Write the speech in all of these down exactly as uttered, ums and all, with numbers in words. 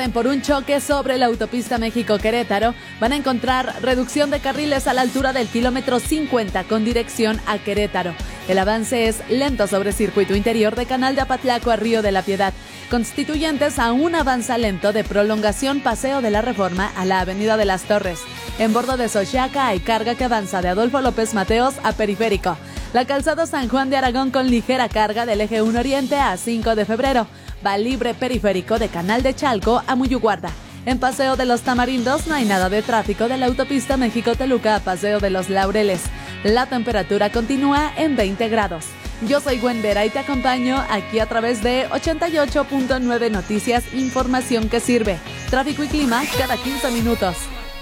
pierden por un choque sobre la autopista México-Querétaro, van a encontrar reducción de carriles a la altura del kilómetro cincuenta con dirección a Querétaro. El avance es lento sobre circuito interior de Canal de Apatlaco a Río de la Piedad. Constituyentes aún avanza lento de prolongación Paseo de la Reforma a la Avenida de las Torres. En bordo de Xochiaca hay carga que avanza de Adolfo López Mateos a Periférico. La calzada San Juan de Aragón con ligera carga del eje uno Oriente a cinco de febrero. Va libre Periférico de Canal de Chalco a Muyuguarda. En Paseo de los Tamarindos no hay nada de tráfico de la autopista México-Toluca a Paseo de los Laureles. La temperatura continúa en veinte grados. Yo soy Gwen Vera y te acompaño aquí a través de ochenta y ocho punto nueve Noticias, información que sirve. Tráfico y clima cada quince minutos.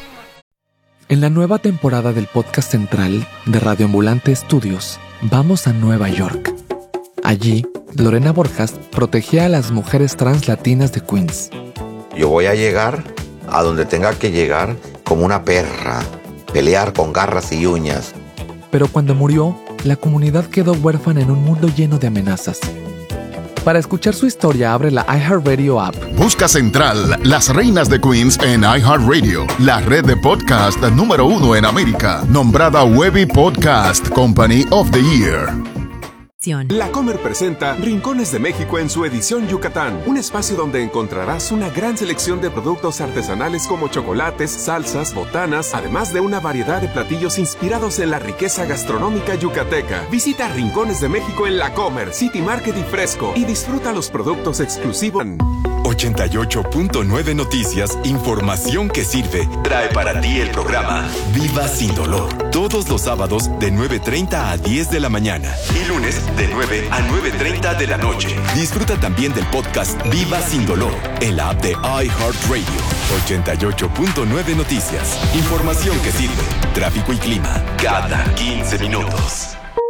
En la nueva temporada del podcast central de Radio Ambulante Estudios, vamos a Nueva York. Allí, Lorena Borjas protegía a las mujeres trans latinas de Queens. Yo voy a llegar a donde tenga que llegar como una perra, pelear con garras y uñas. Pero cuando murió, la comunidad quedó huérfana en un mundo lleno de amenazas. Para escuchar su historia, abre la iHeartRadio app. Busca Central, las reinas de Queens en iHeartRadio, la red de podcast número uno en América, nombrada Webby Podcast Company of the Year. La Comer presenta Rincones de México en su edición Yucatán, un espacio donde encontrarás una gran selección de productos artesanales como chocolates, salsas, botanas, además de una variedad de platillos inspirados en la riqueza gastronómica yucateca. Visita Rincones de México en La Comer, City Market y Fresco y disfruta los productos exclusivos. ochenta y ocho punto nueve Noticias, información que sirve, trae para ti el programa Viva Sin Dolor, todos los sábados de nueve treinta a diez de la mañana y lunes de nueve a nueve treinta de la noche. Disfruta también del podcast Viva Sin Dolor en la app de iHeartRadio. ochenta y ocho punto nueve Noticias, información que sirve, tráfico y clima cada quince minutos.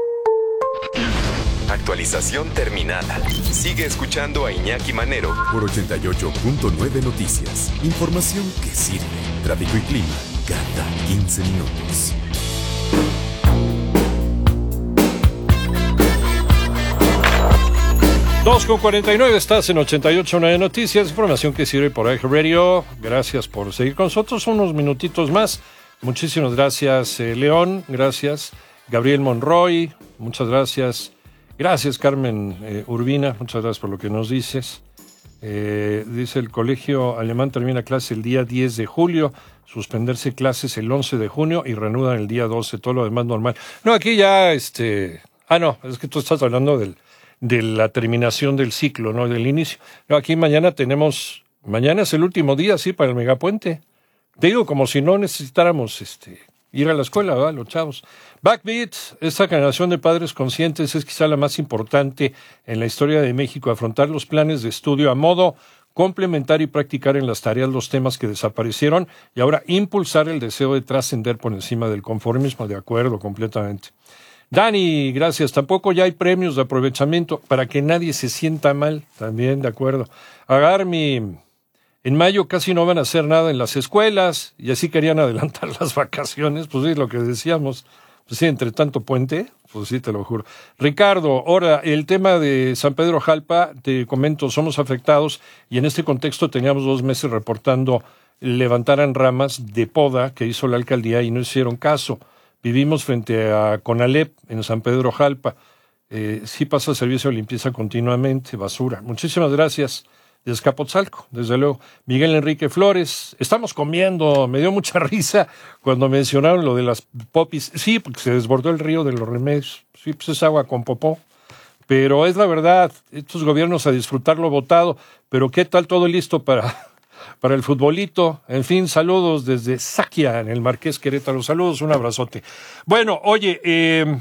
Actualización terminada. Sigue escuchando a Iñaki Manero por ochenta y ocho punto nueve Noticias. Información que sirve. Tráfico y clima cada quince minutos. dos con cuarenta y nueve, estás en ochenta y ocho punto nueve Noticias, información que sirve por iHeartRadio. Gracias por seguir con nosotros, unos minutitos más. Muchísimas gracias, eh, León, gracias. Gabriel Monroy, muchas gracias. Gracias, Carmen eh, Urbina, muchas gracias por lo que nos dices. Eh, dice, el colegio alemán termina clase el día diez de julio, suspenderse clases el once de junio y reanudan el día doce, todo lo demás normal. No, aquí ya, este... Ah, no, es que tú estás hablando del, de la terminación del ciclo, ¿no? Del inicio. No, aquí mañana tenemos... Mañana es el último día, sí, para el megapuente. Te digo, como si no necesitáramos este, ir a la escuela, ¿verdad? Los chavos. Backbeat, esta generación de padres conscientes es quizá la más importante en la historia de México, afrontar los planes de estudio a modo complementar y practicar en las tareas los temas que desaparecieron y ahora impulsar el deseo de trascender por encima del conformismo. De acuerdo, completamente. Dani, gracias. Tampoco ya hay premios de aprovechamiento para que nadie se sienta mal. También, de acuerdo. Agarmi, en mayo casi no van a hacer nada en las escuelas y así querían adelantar las vacaciones. Pues sí, lo que decíamos. Pues sí, entre tanto puente, pues sí, te lo juro. Ricardo, ahora, el tema de San Pedro Jalpa, te comento, somos afectados y en este contexto teníamos dos meses reportando levantaran ramas de poda que hizo la alcaldía y no hicieron caso. Vivimos frente a Conalep en San Pedro Jalpa. Eh, sí pasa servicio de limpieza continuamente, basura. Muchísimas gracias. De Escapotzalco, desde luego. Miguel Enrique Flores, estamos comiendo, me dio mucha risa cuando mencionaron lo de las popis. Sí, porque se desbordó el río de los Remedios. Sí, pues es agua con popó. Pero es la verdad, estos gobiernos a disfrutar lo votado. Pero ¿qué tal todo listo para, para el futbolito? En fin, saludos desde Saquia, en el Marqués Querétaro. Saludos, un abrazote. Bueno, oye, eh,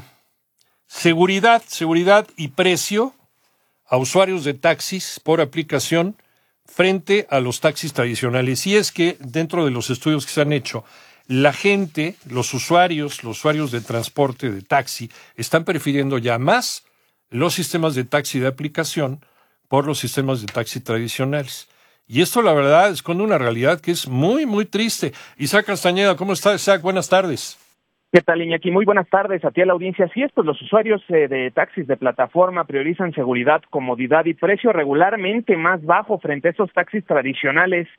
seguridad, seguridad y precio a usuarios de taxis por aplicación frente a los taxis tradicionales. Y es que dentro de los estudios que se han hecho, la gente, los usuarios, los usuarios de transporte, de taxi, están prefiriendo ya más los sistemas de taxi de aplicación por los sistemas de taxi tradicionales. Y esto, la verdad, esconde una realidad que es muy, muy triste. Isaac Castañeda, ¿cómo está, Isaac? Buenas tardes. ¿Qué tal, Iñaki? Muy buenas tardes a ti, a la audiencia. Así es, pues los usuarios eh, de taxis de plataforma priorizan seguridad, comodidad y precio regularmente más bajo frente a esos taxis tradicionales.